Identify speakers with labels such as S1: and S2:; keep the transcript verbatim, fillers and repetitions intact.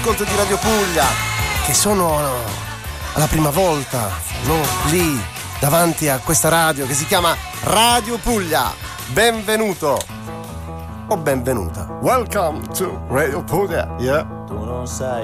S1: Ascolto di Radio Puglia, che sono alla prima volta, no, lì davanti a questa radio che si chiama Radio Puglia. Benvenuto o benvenuta. Welcome to Radio Puglia. Yeah.
S2: Tu non sai